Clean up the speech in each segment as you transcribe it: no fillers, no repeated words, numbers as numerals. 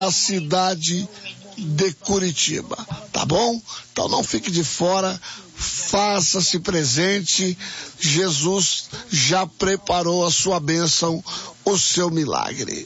cidade de Curitiba, tá bom? Então não fique de fora, faça-se presente, Jesus já preparou a sua bênção, o seu milagre.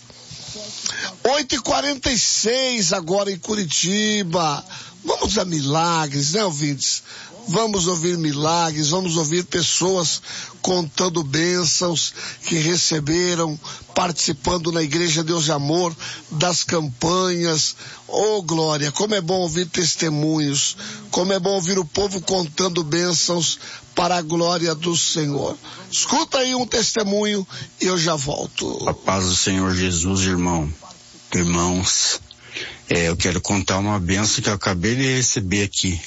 8h46 agora em Curitiba. Vamos a milagres, né, ouvintes? Vamos ouvir milagres, vamos ouvir pessoas contando bênçãos que receberam, participando na Igreja Deus de Amor, das campanhas. Oh, glória, como é bom ouvir testemunhos, como é bom ouvir o povo contando bênçãos para a glória do Senhor. Escuta aí um testemunho e eu já volto. A paz do Senhor Jesus, irmãos, eu quero contar uma bênção que eu acabei de receber aqui.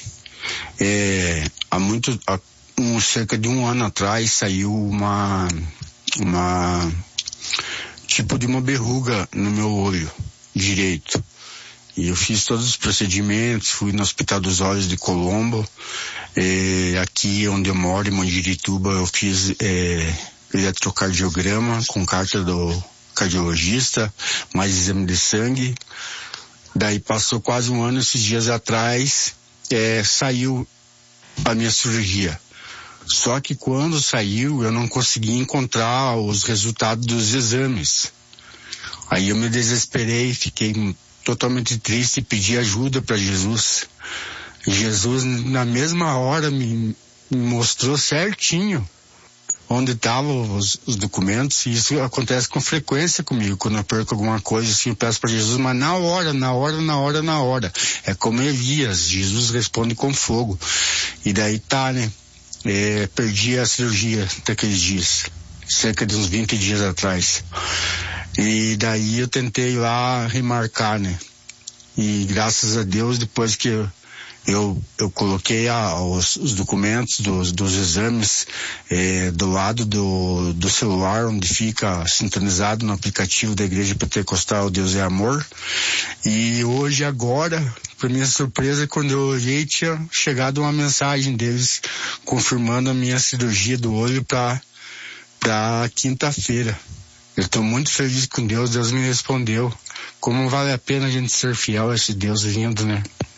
Cerca de um ano atrás saiu uma tipo de uma verruga no meu olho direito. E eu fiz todos os procedimentos, fui no Hospital dos Olhos de Colombo, aqui onde eu moro, em Mandirituba, eu fiz eletrocardiograma com carta do cardiologista, mais exame de sangue. Daí passou quase um ano, esses dias atrás, saiu a minha cirurgia. Só que quando saiu, eu não consegui encontrar os resultados dos exames. Aí eu me desesperei, fiquei totalmente triste e pedi ajuda para Jesus. E Jesus, na mesma hora, me mostrou certinho onde estavam os documentos, e isso acontece com frequência comigo. Quando eu perco alguma coisa, assim, eu peço para Jesus, mas na hora. É como Elias, Jesus responde com fogo. E daí né? Perdi a cirurgia daqueles dias, cerca de uns 20 dias atrás. E daí eu tentei lá remarcar, né? E graças a Deus, depois que eu coloquei os documentos dos exames do lado do celular, onde fica sintonizado no aplicativo da Igreja Pentecostal Deus é Amor. E hoje, agora, para minha surpresa, quando eu olhei, tinha chegado uma mensagem deles confirmando a minha cirurgia do olho para quinta-feira. Eu estou muito feliz com Deus me respondeu. Como vale a pena a gente ser fiel a esse Deus lindo, né?